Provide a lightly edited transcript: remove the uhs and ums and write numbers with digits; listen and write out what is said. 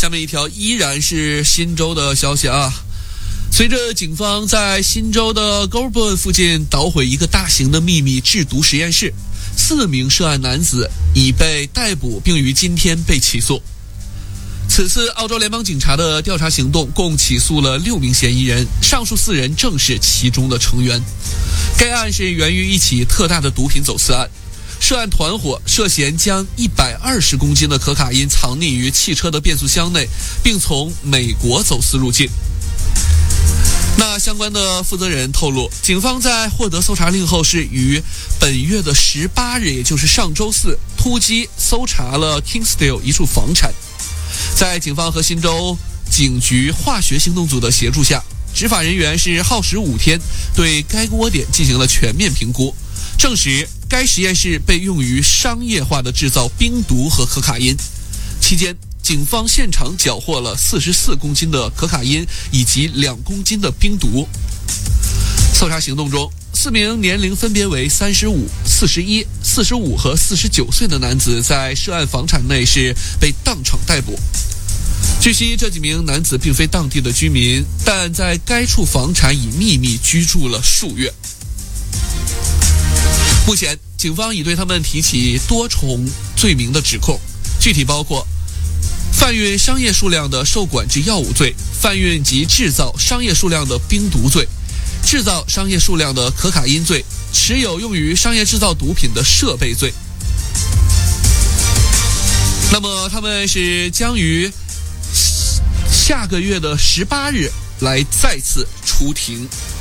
下面一条依然是新州的消息啊。随着警方在新州的 Goulburn 附近捣毁一个大型的秘密制毒实验室，4名涉案男子已被逮捕，并于今天被起诉。此次澳洲联邦警察的调查行动共起诉了6名嫌疑人，上述4人正是其中的成员。该案是源于一起特大的毒品走私案，涉案团伙涉嫌将120公斤的可卡因藏匿于汽车的变速箱内，并从美国走私入境。那相关的负责人透露，警方在获得搜查令后是于本月的18日，也就是上周四，突击搜查了 Kingsdale 一处房产。在警方和新州警局化学行动组的协助下，执法人员是耗时5天，对该窝点进行了全面评估，证实该实验室被用于商业化的制造冰毒和可卡因。期间，警方现场缴获了44公斤的可卡因以及2公斤的冰毒。搜查行动中，4名年龄分别为35、41、45和49岁的男子在涉案房产内是被当场逮捕。据悉，这几名男子并非当地的居民，但在该处房产已秘密居住了数月。目前，警方已对他们提起多重罪名的指控，具体包括贩运商业数量的受管制药物罪、贩运及制造商业数量的冰毒罪、制造商业数量的可卡因罪、持有用于商业制造毒品的设备罪。那么他们是将于下个月的18日来再次出庭